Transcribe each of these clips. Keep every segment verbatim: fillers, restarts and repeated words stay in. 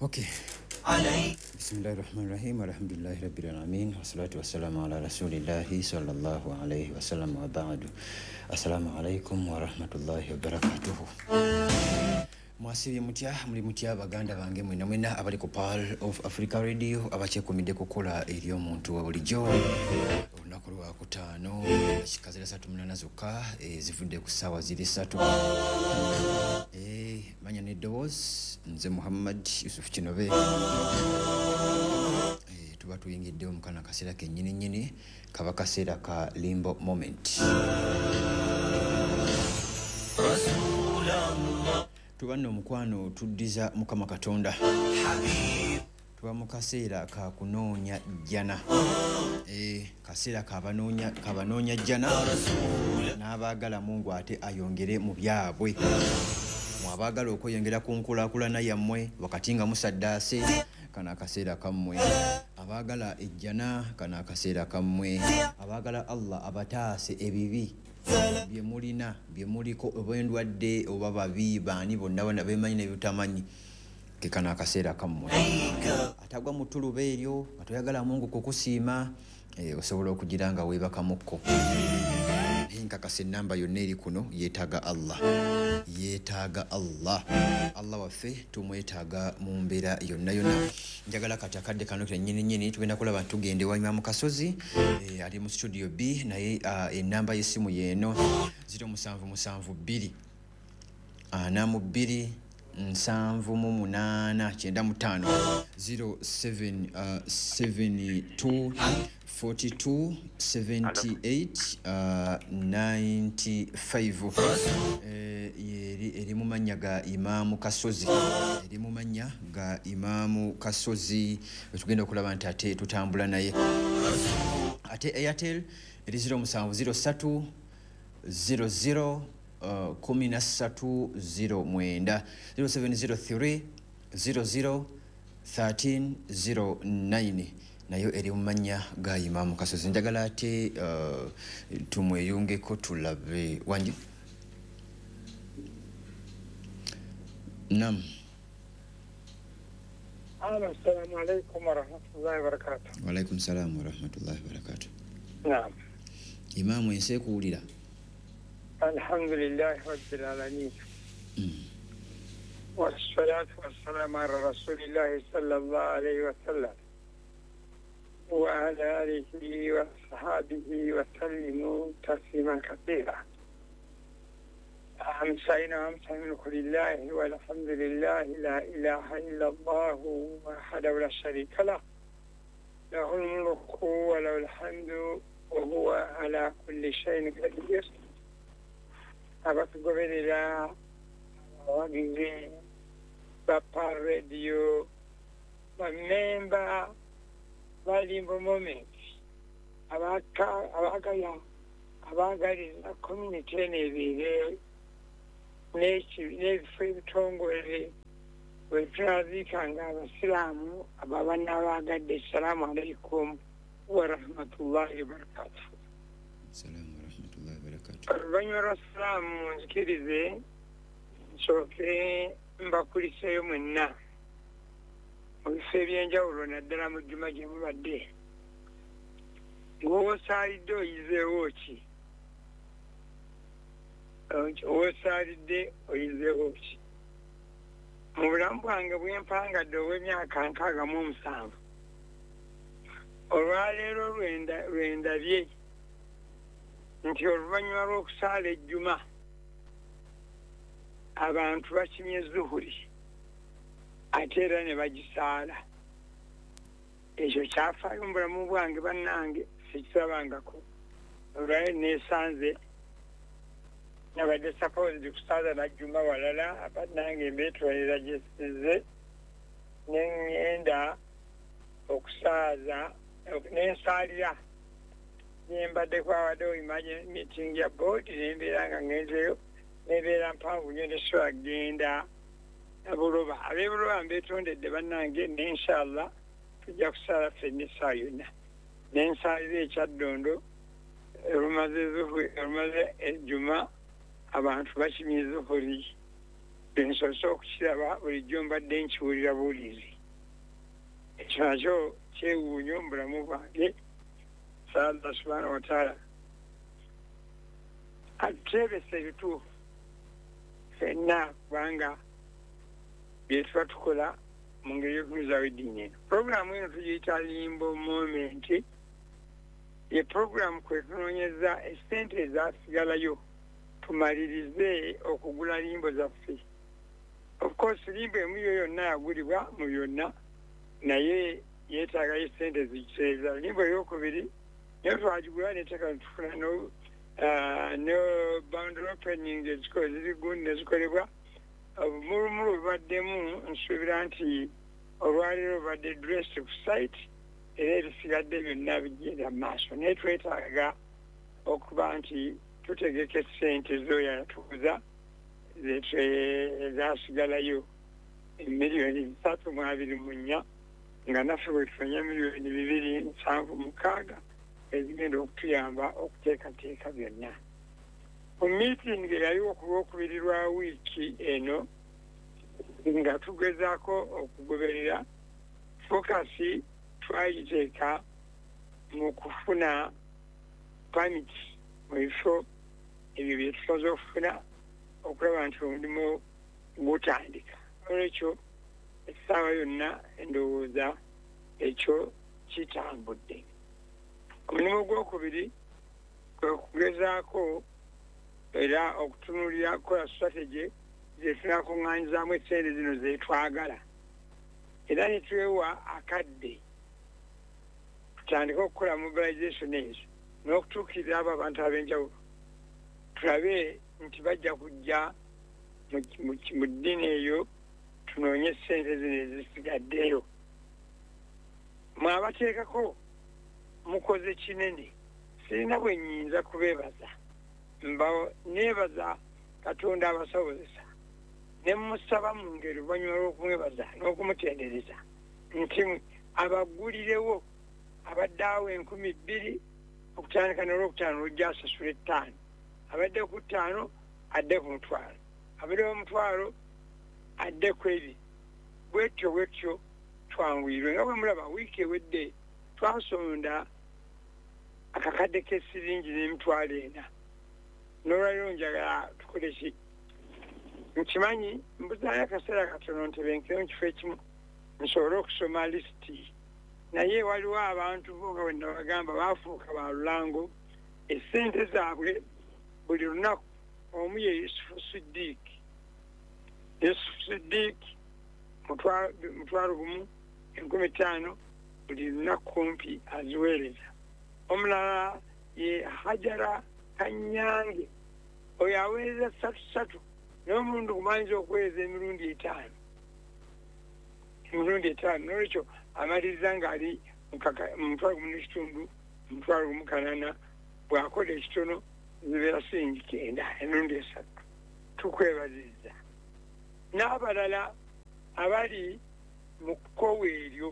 Okay. Bismillahirrahmanirrahim. Alhamdulillahi rabbil alamin. Wassalatu wassalamu ala rasulillahi sallallahu alayhi wa sallam wa ba'du. Assalamu alaikum wa rahmatullahi wa barakatuh. Mwasibye mutya muli mutya baganda bange mwena mwena abali ku Pearl of Africa Radio abakyekumidde kukola eri omuntu wa bulijjo olunaku lwa kutaano kikazira satu munana zokka ezivudde ku ssaawa ziri ssatu. Eh, manya n'eddoboozi nze Muhammad Yusuf Kinobe. Eh, tuba tuyingiddewo mu kana kaseera kennyini nnyini kaba kaseera ka limbo moment. Tuba nno mukwano tuddiza Mukama Katonda. Tuba mu kaseera ka kunoonya jjana. Eh, kaseera kabanoonya kabanoonya jjana n'abaagala Mungu ate ayongere mu byabwe. Mwabagala okweyongera ku nkulaakulana yammwe wakati nga musaddaase kana akaseera kammwe. Abaagala ejjana kana akaseera kammwe. Abaagala Allah abataase ebibi bye mulina bye muliko obwendwadde oba babi baani bonna bonna bemanyi ne bitamanyi ke kana akaseera kammwe. Atagwa mu ttuluba eryo nga toyagala Mungu kukusiima eh, osobola okugira nga weebakamukko. Nkakasa ennamba yonna eri kuno yeetaaga Allah. Yeetaaga Allah. Allah waffe tumwetaaga mu mbeera yonna yonna. Njagala kati akadde kano kennyini nnyini tugenda kulaba tugende wanyuma mu kasozi eh, ali mu studio B naye uh, ennamba y'essimu yeeno ziro musanvu musanvu bbiri ana mu bbiri nsanvu mu munaana kyenda mu ttaano zero seven seven two forty-two seventy-eight ninety-five. Eh, eri eri mu mannya ga Imaamu Kasozi. Eri mu mannya ga Imaamu Kasozi tugenda okulaba nti ate tutambula naye. Ate Airtel eri zero musanvu zero ssatu zero zero Uh, kumi na ssatu zero mwenda zero seven zero three zero zero thirteen zero nine nayo eri mu mannya ga Imaamu Kasozi. Njagala ate uh, tumweyungeko tulabe wanji. Nam. Assalamu alaikum wa rahmatullahi wa barakatuh. Wa alaikum salam wa rahmatullahi wa barakatuh. Naam. Imaamu ensi ekuwulira. Alhamdulillah rabbil alamin. Wassalatu wassalamu ala rasulillahi sallallahu alayhi wa sallam wa ala alihi wa sahbihi wa sallimu tasliman kathira. أمسينا وأمسى الملك لله والحمد لله لا إله إلا الله وحده لا شريك له له الملك وله الحمد وهو على كل شيء قدير. Abakugoberera abawagizi ba Pearl Radio bamemba ba Limbo Moment abaka abagaya abagaliza community n'ebire n'ebifo ebitongole wetulabikanga abasiraamu ababa n'abagadde. Assalamu alaikum wa rahmatullahi wa barakatuh. Assalamu warahmatullahi wabarakatuh. Oluvannyuma lwa salaamu nzikirize nsooke mbakuliseyo mwenna mu bifo ebyenjawulo naddala mu jjuma gye mubadde. Ng'owosaalidde oyizeewo ki? Owosaalidde oyizeewo ki? Mu bulamu bwange bwe mpangadde obw'emyaka nkaaga mu omusanvu olwaleero lwendabye nti oluvannyuma lw'okusaala ejjuma abantu bakimye zuhuri ate era ne bagisaala. Ekyo kyafaayo mu bulamu bwange bannange sikisabangako. Olwaleero neesanze nabadde supposed kusaaza najjuma walala bannange mbeetwalira gyesize neŋŋenda okusaaza nensaalira nembadde kwawaddewo imagine meeting ya board nembeera nga ngenzeyo nebeera mpanvu nyo nesobola kgenda buloba. Ab'ebuloba mbeetondedde bannange ne inshallah tujja kusaala ffenna essaawa yonna. Nensaalira ekyaddondo olumaze ejjuma abantu bakimye zuhuri nsoose okukiraba bulijjo mbadde nkiwulira buwulizi ekyo nakyo kyewuunyo mu bulamu bwange Allah subhanahu wa taala atebesa ebituufu ffenna kubanga byetuba tukola mu ngeri y'okunyuzawo eddiini eno. Puroguramu eno tugiyita Limbo Moment. Ye puroguramu kwe tunoonyeza essente ezasigalayo tumalirize okugula limbo zaffe. Of course limbo emu yo yonna yagulibwa mu byonna naye yeetaagayo essente zikiseeza. Limbo ey'okubiri nayo twagigula neteeka netufuna no no bundle opening ziri gundi nezikolebwa. Obumulumulu bubaddemu nsuubira nti olwaleero badde dressed ku site era ebisigadde byonna bigenda mu maaso naye twetaaga okuba nti tutegeka essente z'oyo yatuguza ezasigalayo emiliyoni bisatu mu abiri mu nnya nga naffe bwe tufanya miliyoni bibiri nsanvu mukaaga ezigenda okutuyamba okuteekateeka byonna. Mu meeting eyaliwo ku lwokubiri lwa wiiki eno nga tugezaako okugoberera fokasi twayiteeka mu kufuna pamit mu bifo ebyo bye tusoze okufuna okulaba nti omulimu gutandika. Olwekyo essaawa yonna endowooza ekyo kitambudde. Omulimu gwokubiri kwe kugezaako era okutunuulira kola strategy zetunakuŋŋaanyizaamu essente zino zetwagala era ne twewa akadde tutandike okukola mobilization ezo n'okutuukirira abo abantu ab'enjawulo tulabe nti bajja kujja mu ddiini eyo tunoonye essente zino ezisigaddeyo. Mwabateekako mukoze kinene sirina bwe nnyinza kubeebaza mba neebaza Katonda abasobozesa ne musaba mu ngeri oluvannyuma lw'okumwebaza n'okumutendereza nti abagulirewo abadde awo enkumi bbiri okutandika n'olwokutaano lujja asasula ettaano abadde ku ttaano adde ku mutwalo abadde ku mutwalo adde ku ebiri bwetyo bwetyo twanguyirwe. Nga bwe mulaba wiiki ewedde twasonda akakadde k'essiringi n'emitwalo ena n'olwaliro njagala tukole ki nkimanyi mbuzaayo akaseera katono ntebenkeyo mu kifo ekimu nsobole okusoma lisiti naye waliwo abantu bo nga bwe nabagamba baafuuka ba lulango essente zaabwe buli lunaku omu ye Yusufu Siddiiki Yusufu Siddiiki mutwalo gumu enkumi ttaano buli lunaku kumpi aziweereza. Omulala ye Hajara Kanyange oyo aweereza ssatu ssatu n'omulundi gumanyiza okuweereza emirundi etaano emirundi etaano n'olwekyo amaliriza ng'ali mutwalo gumu n'ekitundu mutwalo gumu kanaana bw'akola ekitono zibeera siringi kenda emirundi esatu. Tukwebazizza n'abalala abali mu kkowa eryo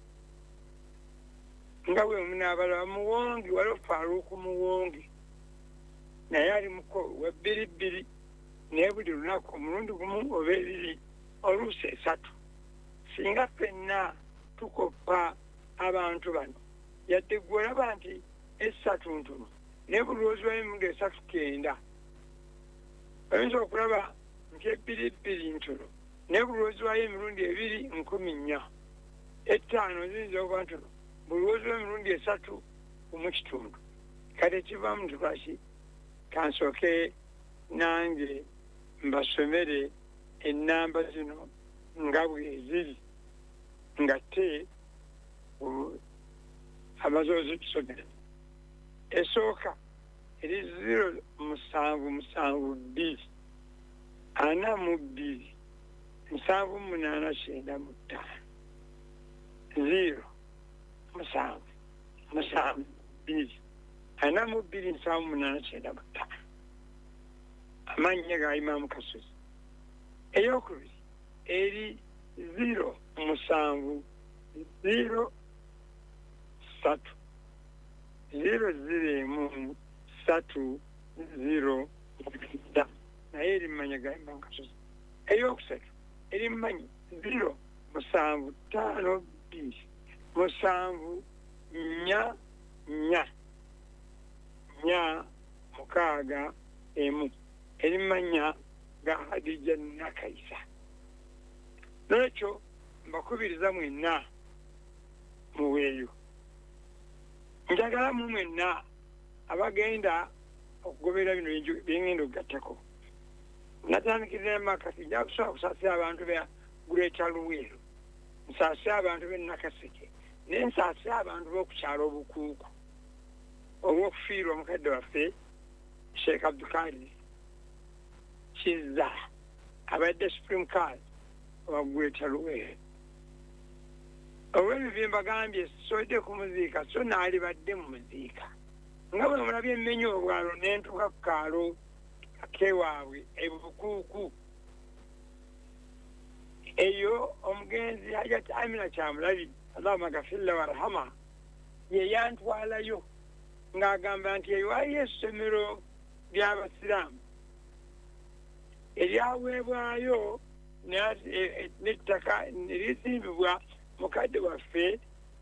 nga bwe munaabalaba muwongi waliwo Faaruku muwongi naye ali muko wa bbiri bbiri naye buli lunaku omulundi gumu oba ebiri oluusi esatu. Singa ffenna tukoppa abantu bano yadde gwe olaba nti essatu ntono naye buli lwoziwayo emirundi esatu kenda oyinza okulaba nti ebbiri bbiri ntono naye buli lwoziwayo emirundi ebiri nkumi nnya ettaano ziyinza okuba ntono buli lwoziwayo emirundi esatu mu kitundu. Kale kivaamu tukwaki kansooke nange mbasomere ennamba zino nga bwe ziri nga te amaze ozitusomera. Esooka eri ziro musanvu musanvu bbiri ana mu bbiri nsanvu munaana kyenda mu ttaano ziro musanvu musanvu bbiri ana mu bbiri nsanvu munaana kyenda mu ttaano amannya ga Imaamu Kasozi. Eyokubiri eri ziro musanvu ziro satu ziro ziro emu satu ziro da naye eri mumanya ga Imaamu Kasozi. eyokusatu eri mmanyi zero musanvu ttaano bbiri musanvu nnya nnya nnya mukaaga emu eri mmanya ga Hadija Nakaisa. N'ekyo mbakubiriza mwenna muweeyo. Njagala mu mwenna abagenda okugobera bino byengenda okugattako. Natandikirira makati nja kusobola kusaasira abantu be Greater Luweero, nsaasira abantu b'e Nakaseke, naye nsaasira abantu b'okukyalo obukuuku olw'okufiirwa omukadde waffe Sheikh Abdulkadir Kizza abadde Supreme Court wa Greater Luweero. Olw'ebyo bye mbagambye sodde kumuziika so naali badde mu muziika nga bwe mulabye emmenya obwalo n'entuuka ku kaalo akewaabwe ebukuuku eyo omugenzi Hajjati Amina Kyamulabi Allahumma ghafirlahu warhama ye yantwalayo ng'agamba nti ewayo essomero ly'abasiraamu eryaweebwayo n'ettaka erizimbibwa mukadde waffe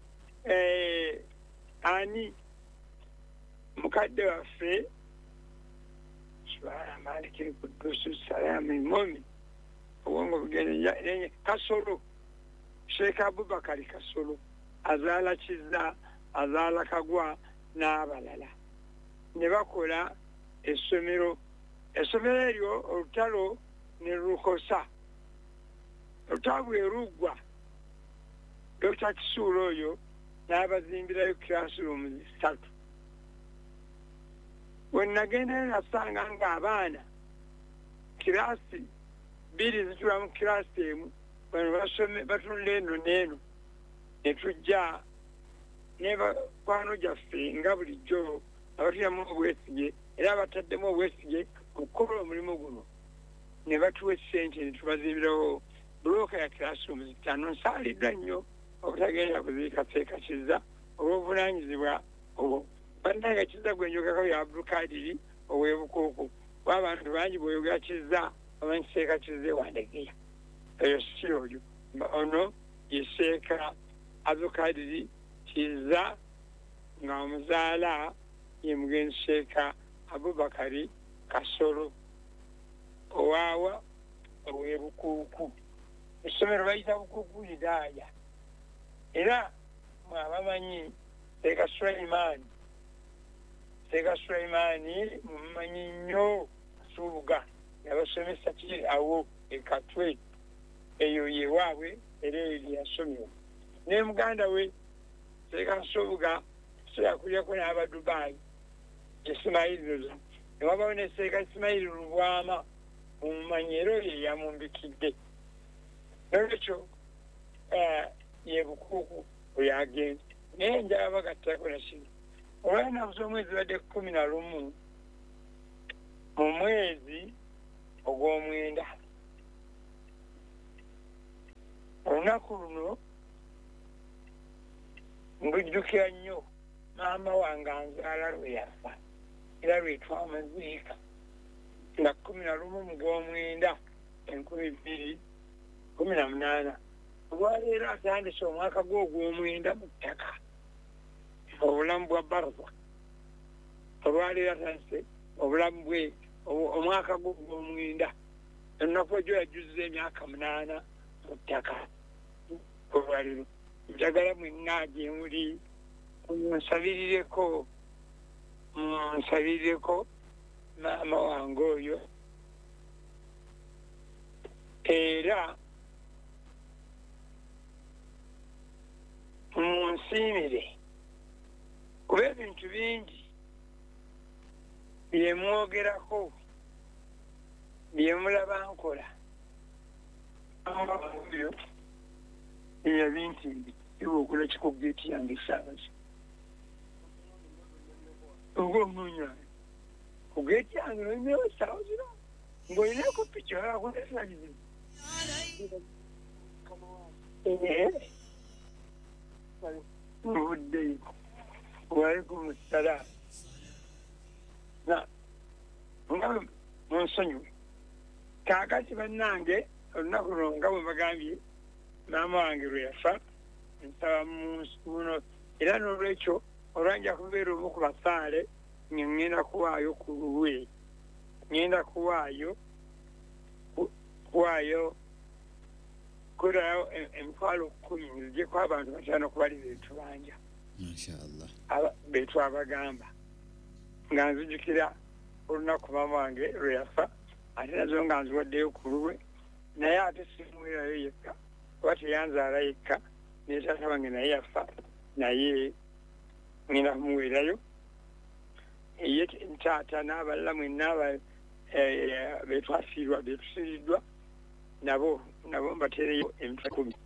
ani mukadde waffe subhana maliki kudusu salamu momi obwongo bugende Kasolo Sheikh Abubakar Kasolo azaala Kizza azaala Kagwa n'abalala ne bakola essomero essomero eryo olutalo ne lukosa olutalo bwe luggwa Doctor Kisuula oyo n'abazimbirayo classroom zisatu. Bwe nagenda nasanga ng'abaana kirasi bbiri zitula mu kirasi emu bano basome batunula eno n'eno ne tujja ne bakwano gyaffe nga bulijjo abatulamu obwesige era bataddemu obwesige okukola omulimu guno ne batuwa essente ne tubazimbirawo bulooka ya classroom zitaano. Nsaaliddwa nnyo obutagenda kuziika Seeka Kizza olw'obuvunaanyizibwa obwo. Bannange Kizza gwe njogako ya Abdulkadir ow'ebukuuku w'abantu bangi bw'oyogera Kizza amanyi Seeka Kizza ewandegeya eyo si oyo ono ye Seeka Abdulkadir Kizza nga omuzaala ye mugenzi Seeka Abubakari Kasolo owaawa ow'ebukuuku. Essomero bayita bukuuku Hidaaya era mwabamanyi Seeka Sulaimaani Seeka Sulaimaani mumanyi nnyo Kasubuga yabasomesa kiri awo ekatwe eyo yewaabwe era eyo yasomera ne muganda we Seeka Kasubuga soyakulyako n'Abadubayi Ismail ne wabawo ne Seeka Ismail Lubwama mumumanyi era oyo yamumbikidde. Nolwekyo ye bukuuku oyo agenda naye njala bagattako na kino olw'ennaku z'omwezi badde kkumi na lumu mu mwezi ogw'omwenda olunaku luno ngujjukira nnyo maama wange anzaala lwe yafa era lwe twamuziika nga kkumi na lumu mu gw'omwenda enkumi bbiri kumi na munaana olwaleero atandise omwaka gw'ogw'omwenda mu ttaka obulamu bwa Barza olwaleero atandise obulamu bwe omwaka gw'ogw'omwenda ennaku egyo yajjuza emyaka munaana mu ttaka olwaleero. Njagala mwenna gye muli munsabirireko munsabirireko maama wange oyo era munsiimire kuba ebintu bingi byemwogerako byemulaba nkola amayo eyabinti iwe okola kikugeeti yange esaabazi oba omunyayo kugeeti yange noyinewo esaawa zino ng'olinako piki olakunesagizibu muvuddeyo waalaikum salaam nga munsonyiwe kaakati bannange olunaku luno nga bwe bagambye maama wange lwe yafa nsaba muno era n'olwekyo olwanja kubeera omu ku basaale nga ŋŋenda kuwaayo ku lulwe ŋŋenda kuwaayo kuwaayo kurayo emitwalo kkumi nzijeko abantu bataano kubali beetubanja Mashallah. betwabagamba nga nzijukira olunaku maama wange lwe yafa ate nazo nga nziwaddeyo ku lulwe naye ate simuwerayo yekka kuba teyanzaala yekka naye taata wange naye yafa naye ngenda kumuweerayo ye taata n'abalala mwenna betwafiirwa betusiiriddwa nabo nabo mbateereyo emitwe kumi